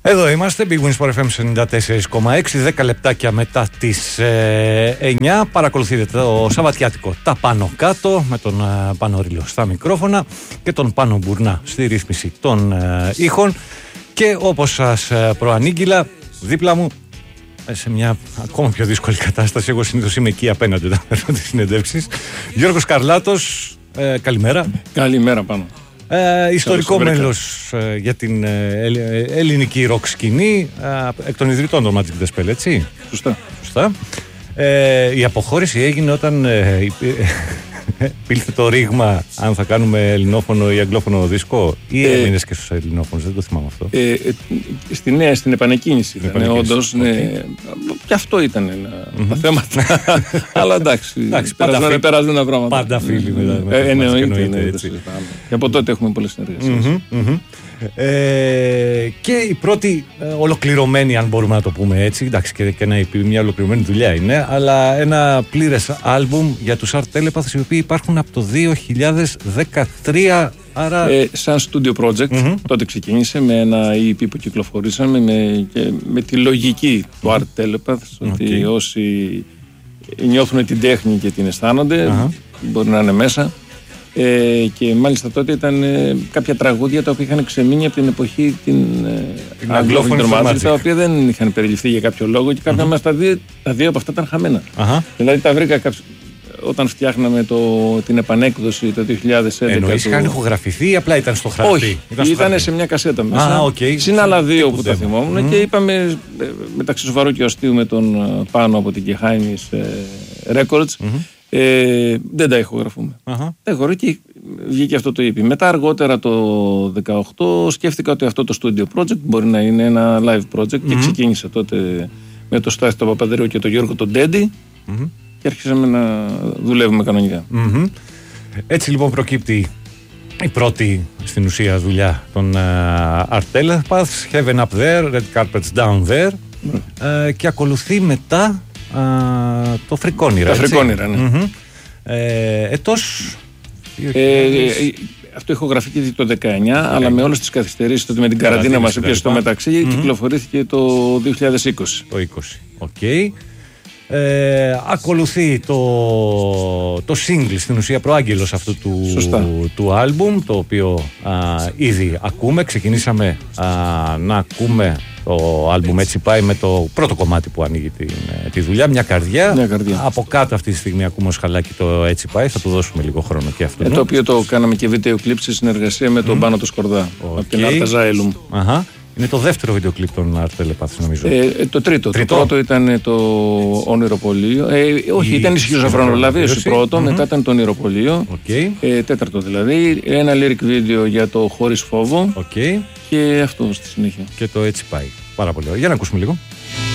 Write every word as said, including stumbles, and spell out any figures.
Εδώ είμαστε, Big Wins Sport εφ εμ ενενήντα τέσσερα κόμμα έξι, δέκα λεπτάκια μετά τις ε, εννιά. Παρακολουθείτε το Σαββατιάτικο τα πάνω κάτω με τον ε, Πάνο Ρήλο στα μικρόφωνα και τον Πάνο Μπουρνά στη ρύθμιση των ε, ήχων. Και όπως σας ε, προανήγγυλα, δίπλα μου, ε, σε μια ακόμα πιο δύσκολη κατάσταση, εγώ συνήθως είμαι εκεί απέναντι όταν παίρνω τις συνεντεύξεις, Γιώργος Καρλάτος, ε, καλημέρα. Καλημέρα Πάνο. Ε, ιστορικό μέλος ε, για την ε, ε, ελληνική ροκ σκηνή, ε, εκ των ιδρυτών των Magic The Spell, έτσι. Σωστά. Σωστά. Ε, η αποχώρηση έγινε όταν ε, υπήλθε το ρήγμα αν θα κάνουμε ελληνόφωνο ή αγγλόφωνο δίσκο, ή ε, έμεινες και στους ελληνόφωνους, δεν το θυμάμαι αυτό. Ε, ε, στη νέα, στην επανεκκίνηση ήταν, όντως, ναι, okay. Και αυτό ήταν ένα, mm-hmm. τα θέματα. Αλλά εντάξει, εντάξει περάσουν τα πράγματα. Πάντα φίλοι μετά. Ε, εννοείται, και από τότε έχουμε πολλές συνεργασίες. Mm-hmm, mm-hmm. Ε, και η πρώτη ε, ολοκληρωμένη, αν μπορούμε να το πούμε έτσι, εντάξει, και, και να, μια ολοκληρωμένη δουλειά είναι, αλλά ένα πλήρες άλμπουμ για τους Art Telepaths, οι οποίοι υπάρχουν από το δύο χιλιάδες δεκατρία. Άρα... Ε, σαν studio project, mm-hmm. τότε ξεκίνησε με ένα ι πι που κυκλοφορήσαμε με, και, με τη λογική του Art Telepaths, okay. ότι όσοι νιώθουν την τέχνη και την αισθάνονται, uh-huh. μπορεί να είναι μέσα. Ε, και μάλιστα τότε ήταν ε, κάποια τραγούδια τα οποία είχαν ξεμείνει από την εποχή την, την αγγλόφωνη Magic, τα οποία δεν είχαν περιληφθεί για κάποιο λόγο και κάποια mm-hmm. μας τα δύο, τα δύο από αυτά ήταν χαμένα. Uh-huh. Δηλαδή τα βρήκα κάποιο, όταν φτιάχναμε το, την επανέκδοση το δύο χιλιάδες έντεκα. Εννοείς είχαν ηχογραφηθεί ή απλά ήταν στο χαρτί? Όχι, ήταν, στο ήταν χαρτί. Σε μια κασέτα μέσα. Ah, okay. Συν άλλα δύο που τα θυμόμουν mm. και είπαμε μεταξύ σοβαρού και αστείου με τον Πάνο από την Geheimis Records. Mm-hmm. Ε, δεν τα ηχογραφούμε. Uh-huh. Έχω, και βγήκε αυτό το ι πι. Μετά αργότερα το δεκαοκτώ σκέφτηκα ότι αυτό το studio project μπορεί να είναι ένα live project mm-hmm. και ξεκίνησα τότε με το Στάση τον Παπανδρέου και τον Γιώργο τον Ντέντι mm-hmm. και άρχισαμε να δουλεύουμε κανονικά. Mm-hmm. Έτσι λοιπόν προκύπτει η πρώτη στην ουσία δουλειά των uh, Art Telepaths, Heaven Up There, Red Carpets Down There mm. uh, και ακολουθεί μετά Uh, το Φρικόνιρα. Τα Φρικόνιρα, ναι. Mm-hmm. Ε, ετός. Ε, ε, αυτό ηχογραφήθηκε το δεκαεννιά, okay. αλλά με όλες τις καθυστερήσεις, ότι με την καραντίνα μας έπιασε στο μεταξύ, mm-hmm. κυκλοφορήθηκε το δύο χιλιάδες είκοσι. Το είκοσι, οκ. Okay. Ε, ακολουθεί το, το single, στην ουσία προάγγελος αυτού του, του άλμπουμ, το οποίο α, ήδη ακούμε. Ξεκινήσαμε α, να ακούμε το άλμπουμ Έτσι Πάει με το πρώτο κομμάτι που ανοίγει τη, τη δουλειά, μια καρδιά. μια καρδιά. Από κάτω αυτή τη στιγμή ακούμε ως χαλάκι το Έτσι Πάει, θα του δώσουμε λίγο χρόνο και αυτό. Ε, το οποίο το κάναμε και βίντεο κλιπ σε συνεργασία με τον mm. Πάνο το Σκορδά, okay. από την Art Asylum. Αχα. Είναι το δεύτερο βίντεο κλιπ των Art Telepaths, νομίζω. Ε, το τρίτο. τρίτο. Το πρώτο ήταν το Ονειροπολείο. Ε, όχι, η... ήταν η Σχιζοφρενολαβία το πρώτο, mm-hmm. μετά ήταν το Ονειροπολείο. Okay. Ε, τέταρτο δηλαδή. Ένα lyric video για το Χωρίς Φόβο. Okay. Και αυτό στη συνέχεια. Και το Έτσι Πάει. Πάρα πολύ ωραία. Για να ακούσουμε λίγο.